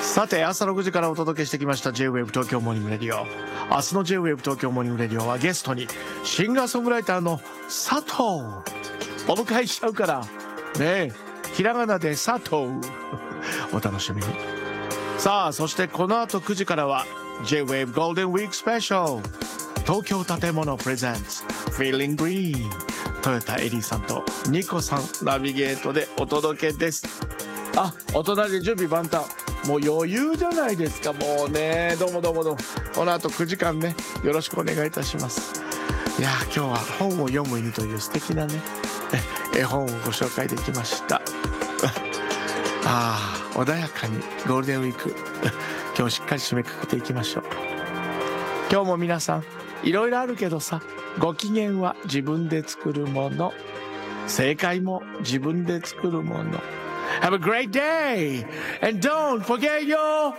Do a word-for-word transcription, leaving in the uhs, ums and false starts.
さて朝ろくじからお届けしてきました J-ウェーブ 東京モーニングレディオ。明日の J-ウェーブ 東京モーニングレディオはゲストにシンガーソングライターの佐藤お迎えしちゃうからねえ、ひらがなで佐藤お楽しみに。さあそしてこの後くじからは J-ウェーブ ゴールデンウィークスペシャル、東京建物プレゼンツ Feeling Green、 トヨタエリーさんとニコさんナビゲートでお届けです。あ、お隣で準備万端、もう余裕じゃないですか。もうね、どうもどうもどうも、この後くじかんねよろしくお願いいたします。いや今日は本を読む犬という素敵なね絵本をご紹介できましたああ穏やかにゴールデンウィーク今日しっかり締めくくっていきましょう。今日も皆さんいろいろあるけどさ、ご機嫌は自分で作るもの、正解も自分で作るもの。Have a great day and don't forget your